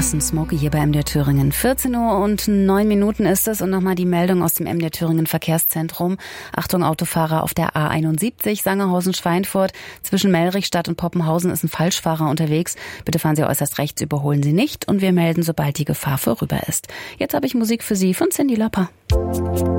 Carsten Smokey hier bei MDR Thüringen. 14:09 ist es und nochmal die Meldung aus dem MDR Thüringen Verkehrszentrum. Achtung Autofahrer auf der A71 Sangerhausen-Schweinfurt. Zwischen Mellrichstadt und Poppenhausen ist ein Falschfahrer unterwegs. Bitte fahren Sie äußerst rechts, überholen Sie nicht und wir melden, sobald die Gefahr vorüber ist. Jetzt habe ich Musik für Sie von Cyndi Lauper.